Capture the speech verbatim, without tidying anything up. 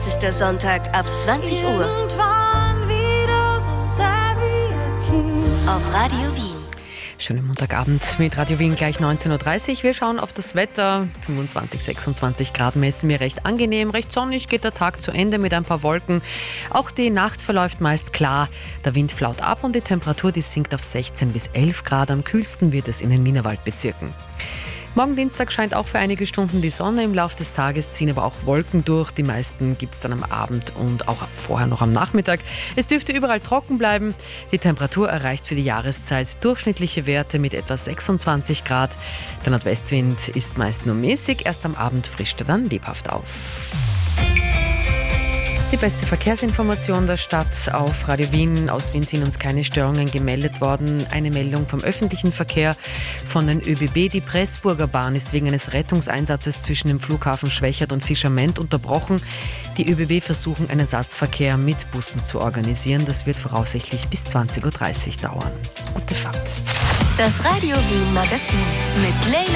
Das ist der Sonntag ab zwanzig Uhr. Irgendwann wieder so sehr wie ein Kind. Auf Radio Wien. Schönen Montagabend mit Radio Wien, gleich neunzehn Uhr dreißig. Wir schauen auf das Wetter. fünfundzwanzig, sechsundzwanzig Grad messen wir, recht angenehm. Recht sonnig geht der Tag zu Ende mit ein paar Wolken. Auch die Nacht verläuft meist klar. Der Wind flaut ab und die Temperatur, die sinkt auf sechzehn bis elf Grad. Am kühlsten wird es in den Wienerwaldbezirken. Morgen Dienstag scheint auch für einige Stunden die Sonne. Im Laufe des Tages ziehen aber auch Wolken durch. Die meisten gibt es dann am Abend und auch vorher noch am Nachmittag. Es dürfte überall trocken bleiben. Die Temperatur erreicht für die Jahreszeit durchschnittliche Werte mit etwa sechsundzwanzig Grad. Der Nordwestwind ist meist nur mäßig. Erst am Abend frischt er dann lebhaft auf. Die beste Verkehrsinformation der Stadt auf Radio Wien. Aus Wien sind uns keine Störungen gemeldet worden. Eine Meldung vom öffentlichen Verkehr von den ÖBB. Die Pressburger Bahn ist wegen eines Rettungseinsatzes zwischen dem Flughafen Schwächert und Fischerment unterbrochen. Die ÖBB versuchen, einen Ersatzverkehr mit Bussen zu organisieren. Das wird voraussichtlich bis zwanzig Uhr dreißig dauern. Gute Fahrt. Das Radio Wien Magazin mit Leila